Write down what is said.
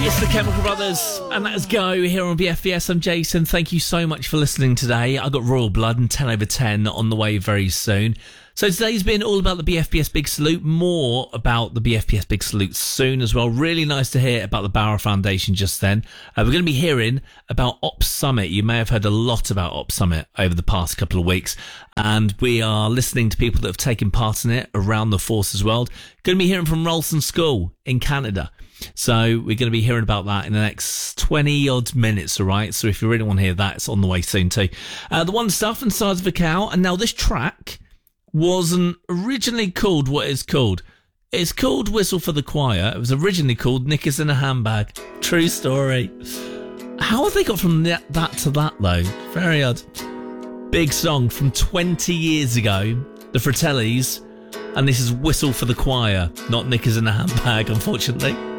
It's the Chemical Brothers, and let's go here on BFBS. I'm Jason. Thank you so much for listening today. I got Royal Blood and 10 over 10 on the way very soon. So today's been all about the BFBS Big Salute, more about the BFBS Big Salute soon as well. Really nice to hear about the Bauer Foundation just then. We're going to be hearing about Ops Summit. You may have heard a lot about Ops Summit over the past couple of weeks, and we are listening to people that have taken part in it around the force as well. Going to be hearing from Ralston School in Canada. So we're going to be hearing about that in the next 20 odd minutes, all right? So if you really want to hear that, it's on the way soon too. The One Stuff and Size of a Cow. And now this track wasn't originally called what it's called. It's called Whistle for the Choir. It was originally called Knickers in a Handbag. True story. How have they got from that to that though? Very odd. Big song from 20 years ago. The Fratellis. And this is Whistle for the Choir, not Knickers in a Handbag, unfortunately.